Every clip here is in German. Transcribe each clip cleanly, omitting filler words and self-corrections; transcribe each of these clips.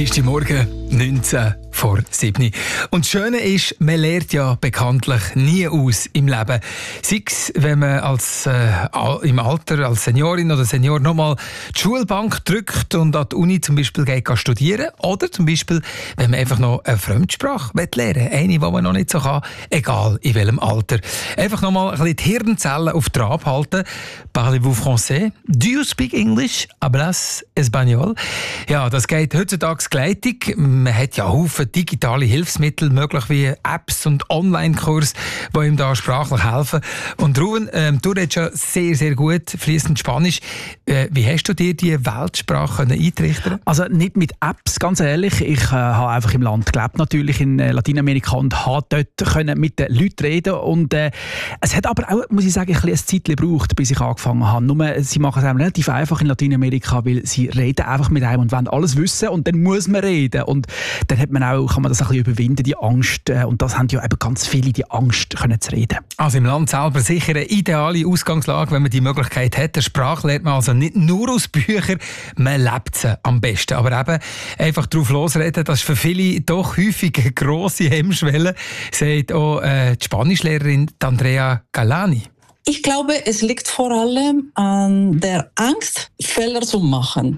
Dienstagmorgen, 19:07. Und das Schöne ist, man lernt ja bekanntlich nie aus im Leben. Sei es, wenn man im Alter als Seniorin oder Senior nochmal die Schulbank drückt und an die Uni zum Beispiel geht studieren. Oder zum Beispiel, wenn man einfach noch eine Fremdsprache lernen will. Eine, die man noch nicht so kann, egal in welchem Alter. Einfach nochmal ein bisschen die Hirnzellen auf Trab halten. Parlez-vous français? Do you speak English? Hablas español? Ja, das geht heutzutage gleitig. Man hat ja Haufen digitale Hilfsmittel, möglich wie Apps und Online-Kurse, die ihm da sprachlich helfen. Und Ruben, du redest ja sehr, sehr gut fließend Spanisch. Wie hast du dir die Weltsprache eintrichtern? Also nicht mit Apps, ganz ehrlich. Ich habe einfach im Land gelebt, natürlich in Lateinamerika, und habe dort können mit den Leuten reden. Und es hat aber auch, muss ich sagen, ein bisschen Zeit gebraucht, bis ich angefangen habe. Nur, sie machen es einem relativ einfach in Lateinamerika, weil sie reden einfach mit einem und wollen alles wissen, und dann muss man reden. Und dann kann man das ein bisschen überwinden, die Angst. Und das haben ja eben ganz viele, die Angst, können zu reden. Also im Land selber sicher eine ideale Ausgangslage, wenn man die Möglichkeit hat. Die Sprache lernt man also nicht nur aus Büchern, man lebt sie am besten. Aber eben einfach drauf losreden, das ist für viele doch häufig eine grosse Hemmschwelle, sagt auch die Spanischlehrerin Andrea Galani. Ich glaube, es liegt vor allem an der Angst, Fehler zu machen.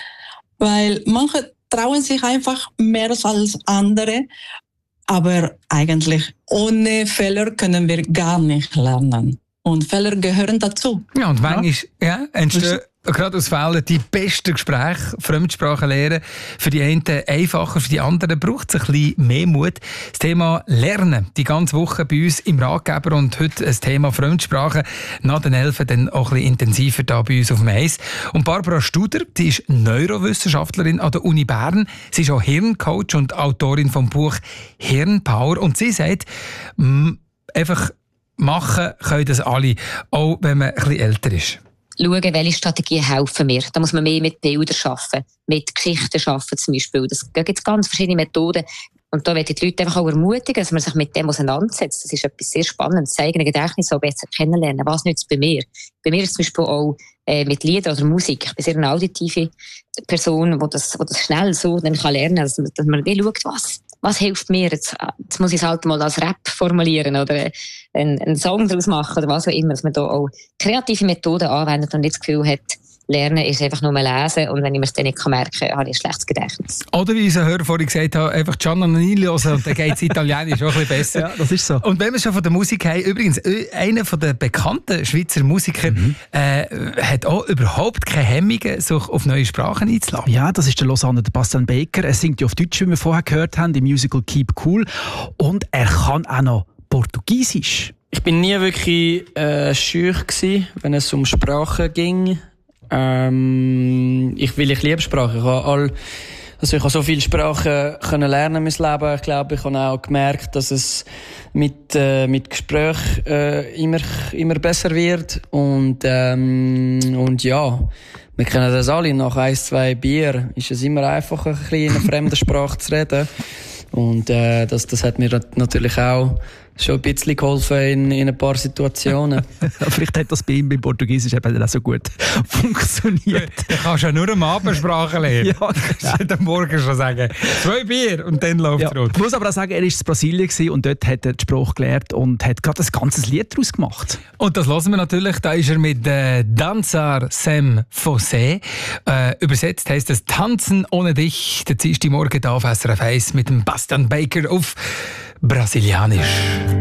Weil manche trauen sich einfach mehr als andere. Aber eigentlich ohne Fehler können wir gar nicht lernen. Und Fehler gehören dazu. Ja, und manchmal entstehen gerade aus Fehlern die besten Gespräche, Fremdsprachen lernen. Für die einen einfacher, für die anderen braucht es ein bisschen mehr Mut. Das Thema Lernen, die ganze Woche bei uns im Ratgeber, und heute ein Thema Fremdsprachen. Nach den 11 dann auch ein bisschen intensiver da bei uns auf dem Eis. Und Barbara Studer, die ist Neurowissenschaftlerin an der Uni Bern. Sie ist auch Hirncoach und Autorin vom Buch Hirnpower. Und sie sagt, einfach machen können das alle, auch wenn man ein bisschen älter ist. Schauen, welche Strategien helfen mir. Da muss man mehr mit Bildern arbeiten, mit Geschichten arbeiten zum Beispiel. Da gibt es ganz verschiedene Methoden. Und da möchte ich die Leute einfach auch ermutigen, dass man sich mit dem auseinandersetzt. Das ist etwas sehr Spannendes, das eigene Gedächtnis auch besser kennenlernen. Was nützt bei mir? Bei mir ist es zum Beispiel auch mit Liedern oder Musik. Ich bin sehr eine auditive Person, die das schnell so dann kann lernen kann, dass man schaut, was hilft mir. Jetzt muss ich es halt mal als Rap formulieren oder einen Song daraus machen oder was auch immer, dass man da auch kreative Methoden anwendet und nicht das Gefühl hat, Lernen ist einfach nur lesen, und wenn ich mir es dann nicht merken kann, habe ich ein schlechtes Gedächtnis. Oder wie unser Hörer vorhin gesagt hat, einfach Gianna Nannini hören, und dann geht es Italienisch auch ein bisschen besser. Ja, das ist so. Und wenn wir schon von der Musik haben, übrigens, einer der bekannten Schweizer Musiker hat auch überhaupt keine Hemmungen, sich auf neue Sprachen einzulassen. Ja, das ist der Lausanne, der Bastian Baker. Er singt ja auf Deutsch, wie wir vorher gehört haben, im Musical Keep Cool. Und er kann auch noch Portugiesisch. Ich bin nie wirklich scheu gewesen, wenn es um Sprachen ging. Ich liebe Sprachen. Ich habe so viele Sprachen können lernen in meinem Leben. Ich glaube, ich habe auch gemerkt, dass es mit Gespräch immer besser wird. Und ja, wir kennen das alle. Nach 1-2 Bier ist es immer einfacher, ein bisschen in einer fremden Sprache zu reden. Und das hat mir natürlich auch schon ein bisschen geholfen in ein paar Situationen. Vielleicht hat das bei ihm beim Portugiesisch eben auch so gut funktioniert. Du kannst ja nur am Abend Sprache lernen. Ja, kannst du am Morgen schon sagen, 2 Bier und dann läuft es rund. Ich muss aber auch sagen, er war in Brasilien und dort hat er die Sprache gelernt und hat gerade ein ganzes Lied daraus gemacht. Und das hören wir natürlich, da ist er mit Danzar Sem Fossé. Übersetzt heisst es Tanzen ohne dich. Der Dienstagmorgen da auf SRF 1 mit dem Bastian Baker auf Brasilianisch.